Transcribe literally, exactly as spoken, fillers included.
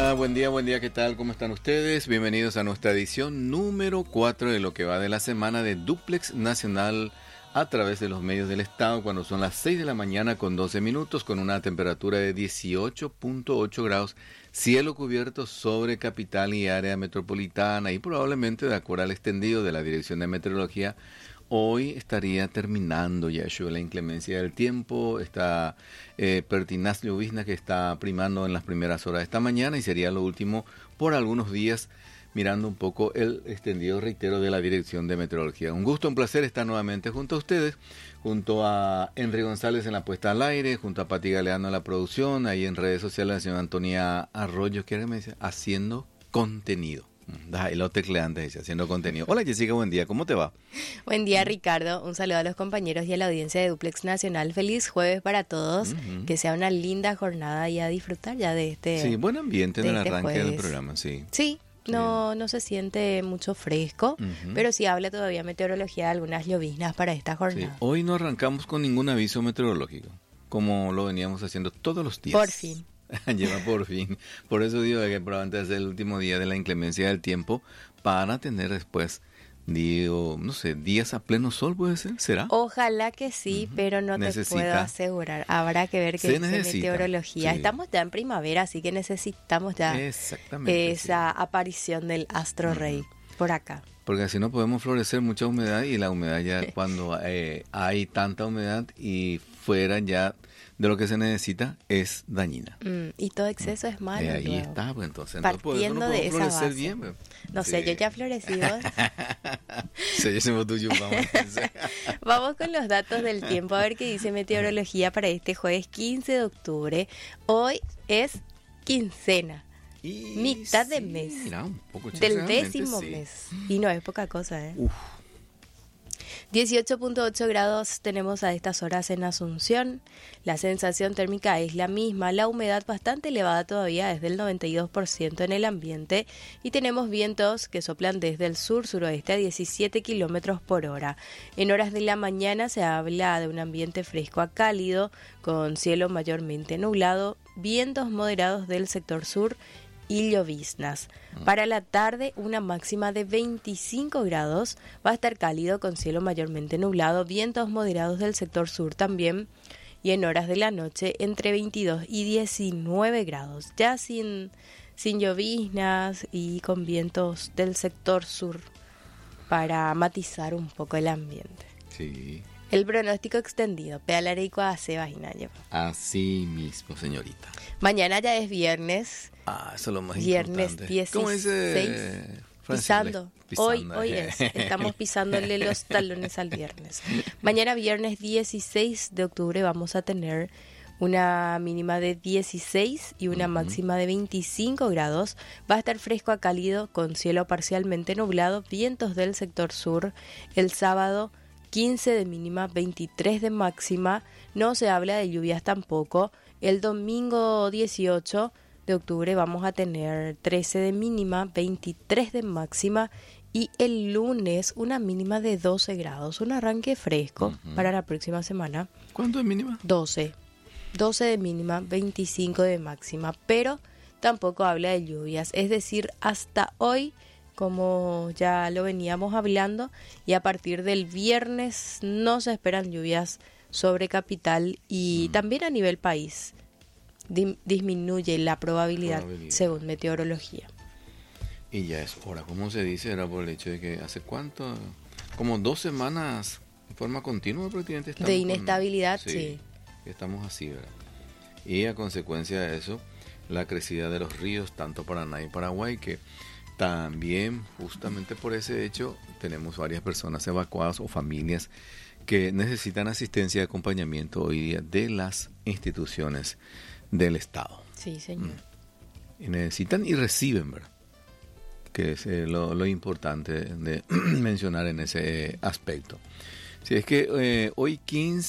Hola, buen día, buen día, ¿qué tal? ¿Cómo están ustedes? Bienvenidos a nuestra edición número cuatro de lo que va de la semana de Duplex Nacional a través de los medios del estado, cuando son las seis de la mañana con doce minutos, con una temperatura de dieciocho punto ocho grados, cielo cubierto sobre capital y área metropolitana, y probablemente, de acuerdo al extendido de la Dirección de Meteorología, hoy estaría terminando ya la inclemencia del tiempo, esta eh, pertinaz llovizna que está primando en las primeras horas de esta mañana, y sería lo último por algunos días, mirando un poco el extendido, reitero, de la Dirección de Meteorología. Un gusto, un placer estar nuevamente junto a ustedes, junto a Henry González en la puesta al aire, junto a Pati Galeano en la producción, ahí en redes sociales la señora Antonia Arroyo, que me dice, haciendo contenido. Y lo tecleé antes, dice, haciendo contenido. Hola Jessica, buen día, ¿cómo te va? Buen día Ricardo, un saludo a los compañeros y a la audiencia de Duplex Nacional. Feliz jueves para todos, uh-huh. Que sea una linda jornada y a disfrutar ya de este Sí, buen ambiente en el este arranque jueves. del programa, sí. Sí, no, no se siente mucho fresco, uh-huh. Pero sí habla todavía meteorología de algunas lloviznas para esta jornada. Sí. Hoy no arrancamos con ningún aviso meteorológico, como lo veníamos haciendo todos los días. Por fin. Lleva por fin. Por eso digo que probablemente es el último día de la inclemencia del tiempo para tener después, digo, no sé, días a pleno sol, ¿puede ser? ¿Será? Ojalá que sí, uh-huh. Pero no necesita. Te puedo asegurar. Habrá que ver qué dice meteorología. Sí. Estamos ya en primavera, así que necesitamos ya esa sí. aparición del astro rey uh-huh. por acá. Porque así no podemos florecer mucha humedad, y la humedad ya cuando eh, hay tanta humedad y fuera ya de lo que se necesita es dañina. Mm, y todo exceso mm. es malo. Eh, ahí luego. está, pues entonces. Partiendo no de esa base. Bien, pues. No sí. sé, yo ya florecí. Sí, yo soy tuyo, vamos. Vamos con los datos del tiempo, a ver qué dice meteorología para este jueves quince de octubre. Hoy es quincena. Y mitad sí, de mes. Mira, un poco del décimo sí. mes. Y no es poca cosa, ¿eh? Uf. dieciocho punto ocho grados tenemos a estas horas en Asunción. La sensación térmica es la misma. La humedad bastante elevada todavía es del noventa y dos por ciento en el ambiente. Y tenemos vientos que soplan desde el sur-suroeste a diecisiete kilómetros por hora. En horas de la mañana se habla de un ambiente fresco a cálido, con cielo mayormente nublado, vientos moderados del sector sur y lloviznas. Para la tarde, una máxima de veinticinco grados, va a estar cálido con cielo mayormente nublado, vientos moderados del sector sur también, y en horas de la noche entre veintidós y diecinueve grados, ya sin, sin lloviznas y con vientos del sector sur para matizar un poco el ambiente. Sí. El pronóstico extendido, Pealareico a Sebasina. Así mismo, señorita. Mañana ya es viernes. Ah, eso es lo más viernes importante. dieciséis. ¿Cómo dice? Pisando. Pisando. Hoy, hoy es. Estamos pisándole los talones al viernes. Mañana viernes dieciséis de octubre vamos a tener una mínima de dieciséis y una uh-huh. máxima de veinticinco grados. Va a estar fresco a cálido con cielo parcialmente nublado, vientos del sector sur. El sábado quince de mínima, veintitrés de máxima. No se habla de lluvias tampoco. El domingo dieciocho de octubre vamos a tener trece de mínima, veintitrés de máxima, y el lunes una mínima de doce grados, un arranque fresco uh-huh. para la próxima semana. ¿Cuánto de mínima? doce. doce de mínima, veinticinco de máxima, pero tampoco habla de lluvias, es decir, hasta hoy, como ya lo veníamos hablando, y a partir del viernes no se esperan lluvias sobre capital y uh-huh. también a nivel país. Disminuye la probabilidad, probabilidad según meteorología. Y ya es hora, ¿cómo se dice? Era por el hecho de que hace cuánto, como dos semanas de forma continua prácticamente estamos de inestabilidad, con, sí, sí. Estamos así, ¿verdad? Y a consecuencia de eso, la crecida de los ríos, tanto Paraná y Paraguay, que también justamente por ese hecho tenemos varias personas evacuadas o familias que necesitan asistencia y acompañamiento hoy día de las instituciones del Estado. Sí, señor. Mm. Y necesitan y reciben, ¿verdad? Que es eh, lo, lo importante de mencionar en ese aspecto. Si es que eh, hoy quince